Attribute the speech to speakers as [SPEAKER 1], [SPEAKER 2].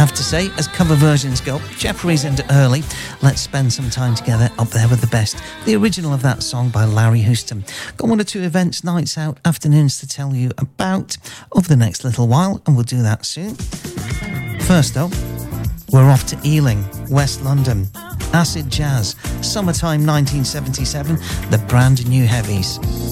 [SPEAKER 1] Have to say, as cover versions go, Jeffries and Early, let's spend some time together up there with the best. The original of that song by Larry Houston. Got one or two events, nights out, afternoons to tell you about over the next little while, and we'll do that soon. First though, we're off to Ealing, West London. Acid Jazz, summertime 1977, the brand new heavies.